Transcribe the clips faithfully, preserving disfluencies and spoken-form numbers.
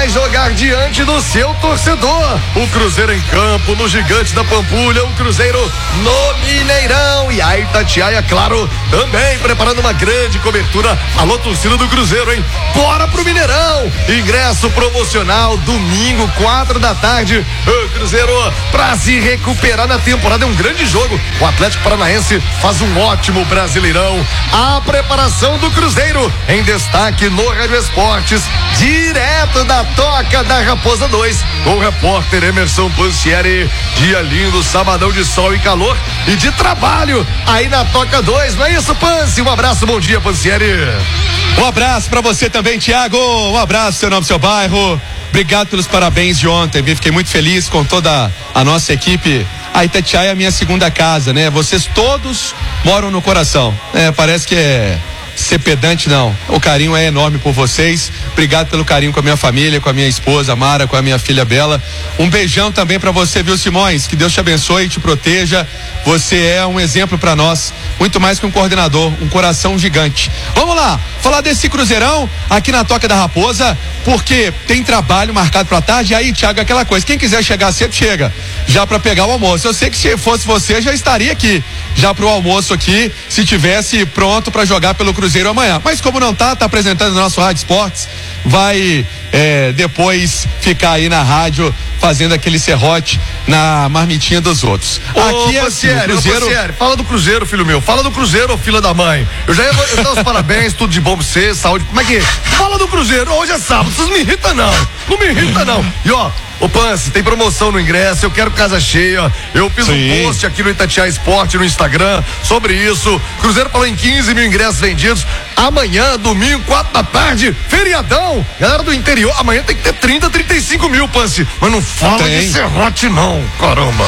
vai jogar diante do seu torcedor. O Cruzeiro em campo, no Gigante da Pampulha, o Cruzeiro no Mineirão. E a Itatiaia, claro, também preparando uma grande cobertura. Alô, torcida do Cruzeiro, hein? Bora pro Mineirão. Ingresso promocional, domingo, quatro da tarde. O Cruzeiro, pra se recuperar na temporada, é um grande jogo. O Atlético Paranaense faz um ótimo Brasileirão. A preparação do Cruzeiro em destaque no Rádio Esportes, direto da Toca da Raposa dois, com o repórter Emerson Pansieri. Dia lindo, sabadão de sol e calor e de trabalho aí na Toca dois, não é isso, Pansi? Um abraço, bom dia, Pansieri. Um abraço pra você também, Thiago. Um abraço, seu nome, seu bairro. Obrigado pelos parabéns de ontem, fiquei muito feliz com toda a nossa equipe. A Itatiaia é a minha segunda casa, né? Vocês todos moram no coração. É, parece que é ser pedante, não. O carinho é enorme por vocês. Obrigado pelo carinho com a minha família, com a minha esposa Mara, com a minha filha Bela. Um beijão também pra você, viu, Simões? Que Deus te abençoe e te proteja. Você é um exemplo pra nós, muito mais que um coordenador, um coração gigante. Vamos lá, falar desse Cruzeirão aqui na Toca da Raposa, porque tem trabalho marcado pra tarde. E aí, Thiago, aquela coisa, quem quiser chegar cedo, chega, já pra pegar o almoço. Eu sei que se fosse você, já estaria aqui, já pro almoço aqui, se tivesse pronto pra jogar pelo Cruzeiro amanhã. Mas como não tá, tá apresentando o nosso Rádio Esportes, vai é, depois ficar aí na rádio fazendo aquele serrote na marmitinha dos outros. Ô, aqui é Pansieri, assim, o Cruzeiro... ô, Pansieri, fala do Cruzeiro, filho meu. Fala do Cruzeiro, filha da mãe. Eu já ia eu dar os parabéns, tudo de bom pra você, saúde. Como é que é? Fala do Cruzeiro, hoje é sábado, vocês me irritam não. Não me irrita não. E ó, ô Pansi, tem promoção no ingresso, eu quero casa cheia. Eu fiz Sim. um post aqui no Itatiaia Esporte no Instagram sobre isso. Cruzeiro falou em quinze mil ingressos vendidos. Amanhã, domingo, quatro da tarde, feriadão. Galera do interior, amanhã tem que ter trinta, trinta e cinco mil, Pansi. Mas não fala tem. de serrote não, caramba.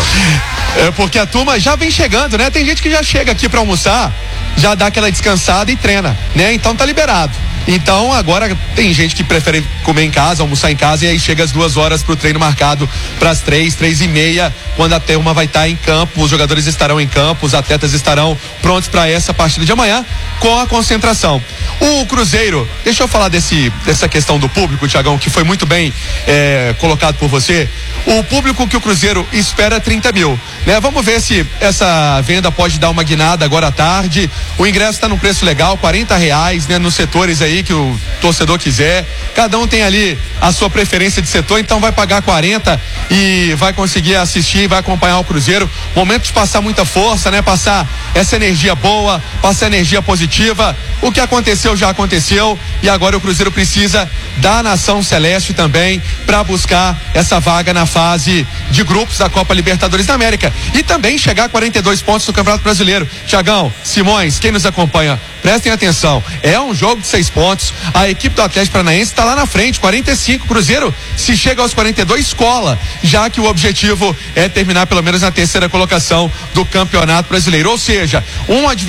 É porque a turma já vem chegando, né? Tem gente que já chega aqui pra almoçar, já dá aquela descansada e treina, né? Então tá liberado. Então agora tem gente que prefere comer em casa, almoçar em casa, e aí chega às duas horas pro treino marcado para as três, três e meia, quando a turma vai estar tá em campo, os jogadores estarão em campo, os atletas estarão prontos para essa partida de amanhã com a concentração. O Cruzeiro, deixa eu falar desse, dessa questão do público, Thiagão, que foi muito bem é, colocado por você. O público que o Cruzeiro espera é trinta mil, né? Vamos ver se essa venda pode dar uma guinada agora à tarde. O ingresso está num preço legal, quarenta reais, né? Nos setores aí que o torcedor quiser. Cada um tem ali a sua preferência de setor, então vai pagar quarenta e vai conseguir assistir, vai acompanhar o Cruzeiro. Momento de passar muita força, né? Passar essa energia boa, passar energia positiva. O que aconteceu já aconteceu e agora o Cruzeiro precisa da nação celeste também para buscar essa vaga na fase de grupos da Copa Libertadores da América e também chegar a quarenta e dois pontos no Campeonato Brasileiro. Thiagão, Simões, quem nos acompanha, prestem atenção, é um jogo de seis pontos, a equipe do Atlético Paranaense está lá na frente, quarenta e cinco, Cruzeiro, se chega aos quarenta e dois, cola, já que o objetivo é terminar pelo menos na terceira colocação do Campeonato Brasileiro, ou seja, um adversário